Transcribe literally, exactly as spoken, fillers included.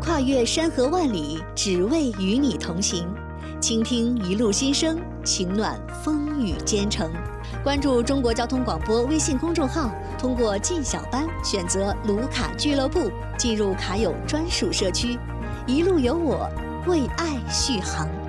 跨越山河万里，只为与你同行。倾听一路心声，情暖风雨兼程。关注中国交通广播微信公众号，通过进小班选择卢卡俱乐部，进入卡友专属社区。一路有我，为爱续航。